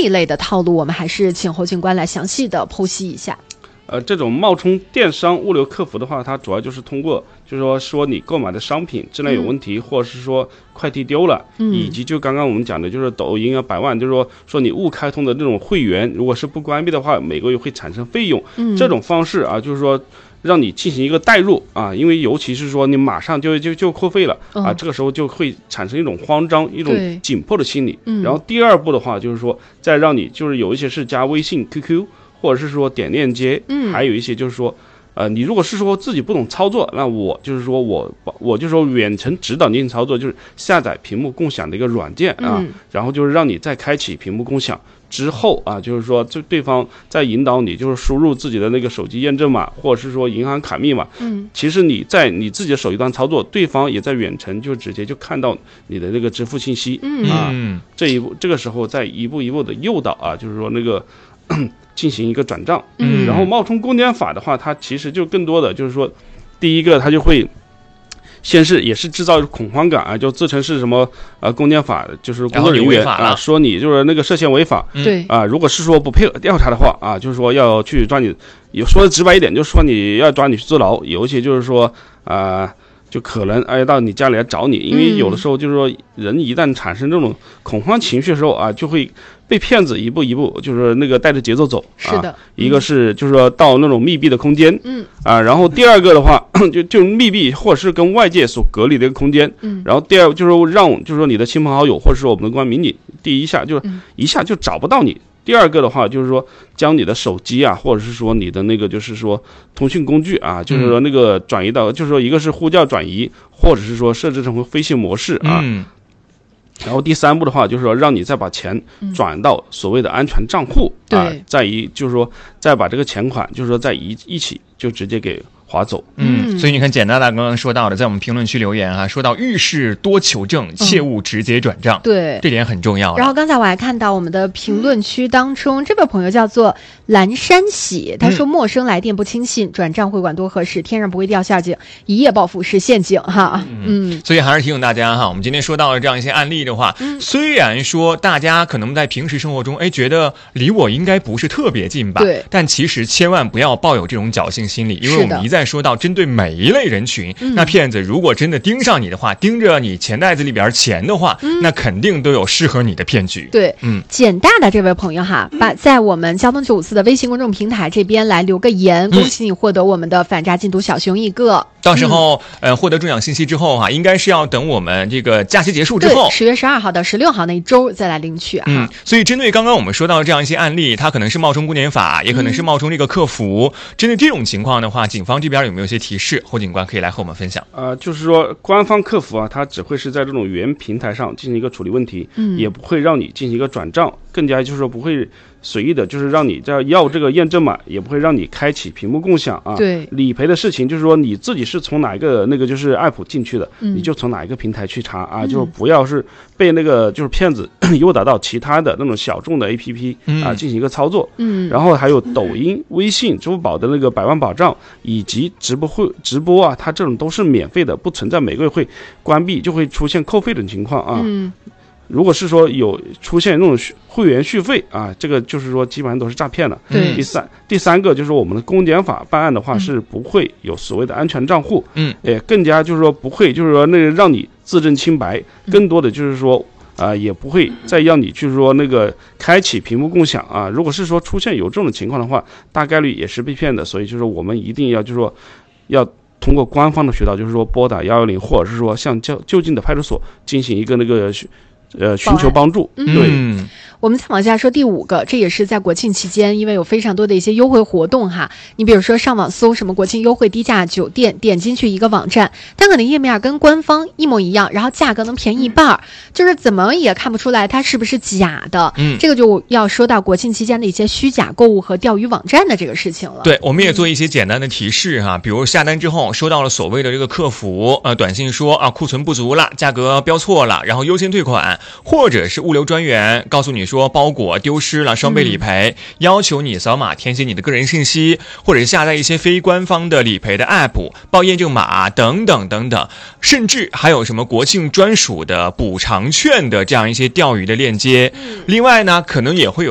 一类的套路，我们还是请侯警官来详细的剖析一下。 这种冒充电商物流客服的话，它主要就是通过，就是说你购买的商品质量有问题，或者是说快递丢了，以及就刚刚我们讲的，就是抖音啊、百万，就是说你误开通的这种会员，如果是不关闭的话，每个月会产生费用。这种方式啊，就是说让你进行一个代入啊，因为尤其是说你马上就扣费了啊，这个时候就会产生一种慌张、一种紧迫的心理。然后第二步的话，就是说再让你就是有一些是加微信、QQ。或者是说点链接，还有一些就是说，你如果是说自己不懂操作，那我就是说我就说远程指导您操作，就是下载屏幕共享的一个软件啊，然后就是让你再开启屏幕共享之后啊，就是说就对方再引导你，就是输入自己的那个手机验证码或者是说银行卡密码，其实你在你自己的手机端操作，对方也在远程就直接就看到你的那个支付信息，这个时候再一步一步的诱导啊，就是说那个。进行一个转账，然后冒充公检法的话，它其实就更多的就是说，第一个它就会先是也是制造恐慌感啊，就自称是什么公检法就是工作人员啊，说你就是那个涉嫌违法， 对啊，如果是说不配合调查的话啊，就是说要去抓你，有说的直白一点，就是说你要抓你去坐牢，尤其就是说就可能到你家里来找你，因为有的时候就是说人一旦产生这种恐慌情绪的时候啊，就会被骗子一步一步就是那个带着节奏走。 是的， 一个是就是说到那种密闭的空间，然后第二个的话就密闭或者是跟外界所隔离的一个空间，然后第二就是让就是说你的亲朋好友或者是我们的公安民警，第一下就是一下就找不到你。第二个的话就是说将你的手机啊，或者是说你的那个就是说通讯工具啊，就是说那个转移到，就是说一个是呼叫转移，或者是说设置成为飞行模式啊。然后第三步的话就是说让你再把钱转到所谓的安全账户啊，就是说再把这个钱款就是说再一起就直接给划走。 所以你看简大大刚刚说到的，在我们评论区留言说到遇事多求证，切勿直接转账， 对， 这点很重要。 然后刚才我还看到我们的评论区当中，这位朋友叫做蓝山喜，他说陌生来电不轻信，转账汇款多合适，天上不会掉下井，一夜暴富是陷阱哈。 所以还是提醒大家哈，我们今天说到了这样一些案例的话，虽然说大家可能在平时生活中觉得离我应该不是特别近吧， 对， 但其实千万不要抱有这种侥幸心理，因为我们一再说到针对每一类人群，那骗子如果真的盯上你的话，盯着你钱袋子里边钱的话，那肯定都有适合你的骗局。 对，简大的这位朋友哈，在我们交通954的微信公众平台这边来留个言，恭喜你获得我们的反诈禁毒小熊一个。 到时候获得中奖信息之后应该是要等我们这个假期结束之后 ，10月12号到16号那一周再来领取啊。 所以针对刚刚我们说到的这样一些案例，它可能是冒充公检法，也可能是冒充这个客服。针对这种情况的话，警方这边有没有一些提示？侯警官可以来和我们分享。 就是说官方客服啊，它只会是在这种原平台上进行一个处理问题，也不会让你进行一个转账，更加就是说不会随意的，就是让你要这个验证码，也不会让你开启屏幕共享啊。 对， 理赔的事情就是说你自己是从哪一个那个就是 app 进去的，你就从哪一个平台去查啊，就是不要是被那个就是骗子诱导到其他的那种小众的 app 啊进行一个操作。然后还有抖音、微信、支付宝的那个百万保障以及直播啊，它这种都是免费的，不存在每个月会关闭就会出现扣费的情况啊。如果是说有出现那种会员续费啊，这个就是说基本上都是诈骗了。 对， 第三个就是我们的公检法办案的话是不会有所谓的安全账户，更加就是说不会就是说那个让你自证清白，更多的就是说也不会再让你就是说那个开启屏幕共享啊。如果是说出现有这种情况的话，大概率也是被骗的，所以就是说我们一定要就是说要通过官方的渠道，就是说拨打110，或者是说向就近的派出所进行一个那个寻求帮助。对， 我们再往下说第5个，这也是在国庆期间，因为有非常多的一些优惠活动哈。你比如说上网搜什么国庆优惠低价酒店，点进去一个网站，它可能页面跟官方一模一样，然后价格能便宜一半，就是怎么也看不出来它是不是假的。这个就要说到国庆期间的一些虚假购物和钓鱼网站的这个事情了。 对，我们也做一些简单的提示哈，比如下单之后收到了所谓的这个客服短信说库存不足了，价格标错了，然后优先退款，或者是物流专员告诉你说包裹丢失了，双倍理赔，要求你扫码填写你的个人信息，或者是下载一些非官方的理赔的 app 报验证码等等等等，甚至还有什么国庆专属的补偿券的这样一些钓鱼的链接。另外呢，可能也会有